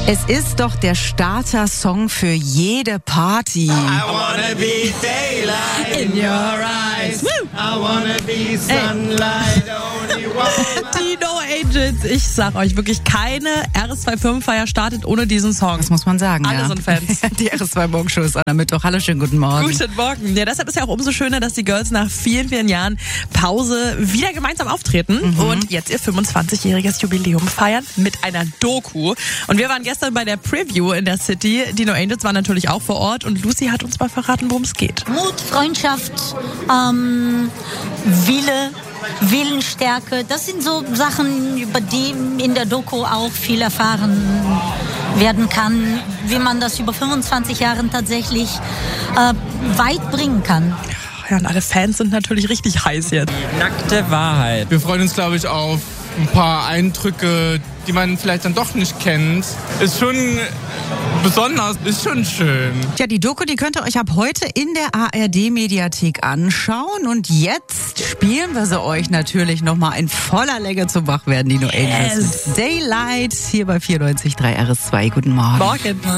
Es ist doch der Starter-Song für jede Party. I wanna be daylight in your eyes. I wanna be sunlight only one. Die No Angels. Ich sag euch wirklich, keine RS2-Firmenfeier startet ohne diesen Song. Das muss man sagen, Alle ja. sind Fans. Die RS2 Morgenshow ist am Mittwoch. Hallo, schönen guten Morgen. Guten Morgen. Ja, deshalb ist ja auch umso schöner, dass die Girls nach vielen, vielen Jahren Pause wieder gemeinsam auftreten und jetzt ihr 25-jähriges Jubiläum feiern mit einer Doku. Und wir waren gestern bei der Preview in der City. Die No Angels waren natürlich auch vor Ort und Lucy hat uns mal verraten, worum es geht. Mut, Freundschaft, Wille, Willensstärke, das sind so Sachen, über die in der Doku auch viel erfahren werden kann, wie man das über 25 Jahre tatsächlich weit bringen kann. Ja, und alle Fans sind natürlich richtig heiß jetzt. Nackte Wahrheit. Wir freuen uns, glaube ich, auf ein paar Eindrücke, die man vielleicht dann doch nicht kennt. Ist schon besonders, ist schon schön. Ja, die Doku, die könnt ihr euch ab heute in der ARD-Mediathek anschauen. Und jetzt spielen wir sie euch natürlich nochmal in voller Länge zum Wachwerden, die No Angels. Daylight hier bei 94.3 RS2. Guten Morgen. Morgen.